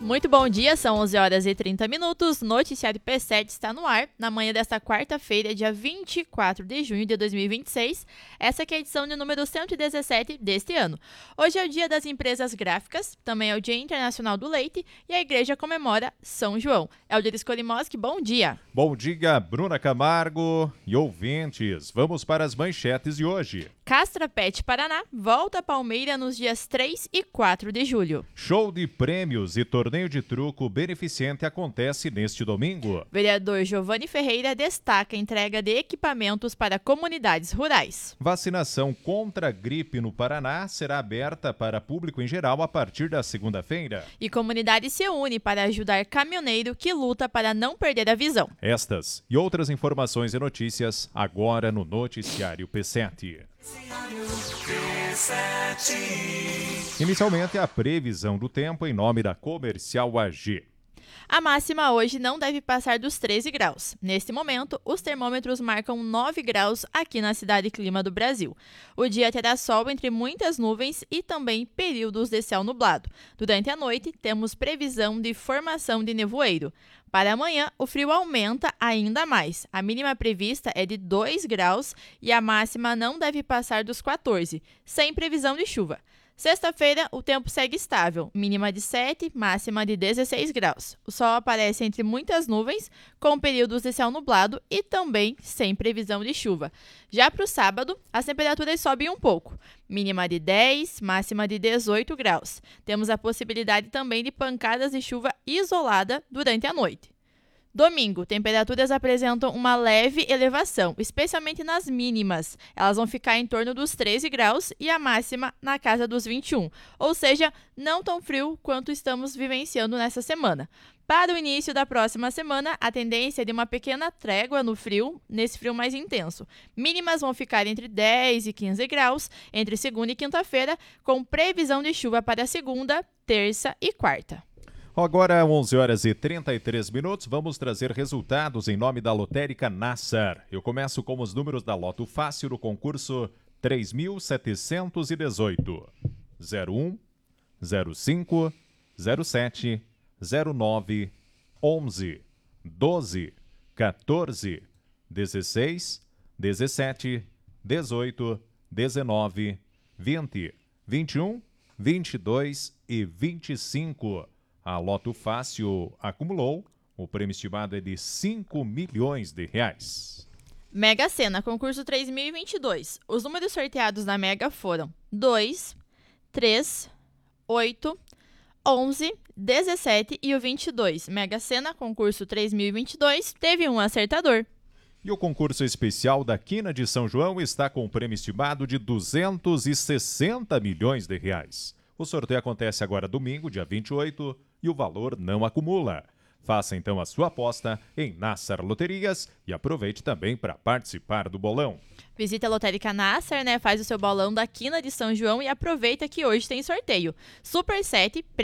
Muito bom dia, são 11 horas e 30 minutos, Noticiário P7 está no ar, na manhã desta quarta-feira, dia 24 de junho de 2026, essa que é a edição de número 117 deste ano. Hoje é o dia das empresas gráficas, também é o Dia Internacional do Leite e a igreja comemora São João. Elder Skolimoski, bom dia. Bom dia, Bruna Camargo e ouvintes, vamos para as manchetes de hoje. Castra Pet Paraná volta a Palmeira nos dias 3 e 4 de julho. Show de prêmios e torneio de truco beneficente acontece neste domingo. Vereador Giovanni Ferreira destaca a entrega de equipamentos para comunidades rurais. Vacinação contra a gripe no Paraná será aberta para público em geral a partir da segunda-feira. E comunidade se une para ajudar caminhoneiro que luta para não perder a visão. Estas e outras informações e notícias agora no Noticiário P7. Inicialmente, a previsão do tempo em nome da Comercial AG. A máxima hoje não deve passar dos 13 graus. Neste momento, os termômetros marcam 9 graus aqui na cidade Clima do Brasil. O dia terá sol entre muitas nuvens e também períodos de céu nublado. Durante a noite, temos previsão de formação de nevoeiro. Para amanhã, o frio aumenta ainda mais. A mínima prevista é de 2 graus e a máxima não deve passar dos 14, sem previsão de chuva. Sexta-feira, o tempo segue estável, mínima de 7, máxima de 16 graus. O sol aparece entre muitas nuvens, com períodos de céu nublado e também sem previsão de chuva. Já para o sábado, as temperaturas sobem um pouco, mínima de 10, máxima de 18 graus. Temos a possibilidade também de pancadas de chuva isolada durante a noite. Domingo, temperaturas apresentam uma leve elevação, especialmente nas mínimas. Elas vão ficar em torno dos 13 graus e a máxima na casa dos 21, ou seja, não tão frio quanto estamos vivenciando nessa semana. Para o início da próxima semana, a tendência é de uma pequena trégua no frio, nesse frio mais intenso. Mínimas vão ficar entre 10 e 15 graus entre segunda e quinta-feira, com previsão de chuva para segunda, terça e quarta. Agora, 11 horas e 33 minutos, vamos trazer resultados em nome da Lotérica Nassar. Eu começo com os números da Loto Fácil no concurso 3.718. 01, 05, 07, 09, 11, 12, 14, 16, 17, 18, 19, 20, 21, 22 e 25. A Loto Fácil acumulou, o prêmio estimado é de 5 milhões de reais. Mega Sena, concurso 3022. Os números sorteados na Mega foram 2, 3, 8, 11, 17 e o 22. Mega Sena, concurso 3022, teve um acertador. E o concurso especial da Quina de São João está com o prêmio estimado de 260 milhões de reais. O sorteio acontece agora domingo, dia 28, e o valor não acumula. Faça então a sua aposta em Nassar Loterias e aproveite também para participar do bolão. Visite a Lotérica Nassar, faz o seu bolão da Quina de São João e aproveita que hoje tem sorteio. Super 7